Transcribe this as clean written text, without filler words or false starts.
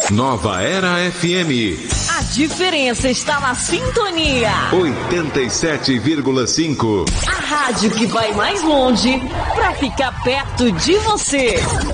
Nova Era FM. A diferença está na sintonia. 87,5. A rádio que vai mais longe para ficar perto de você.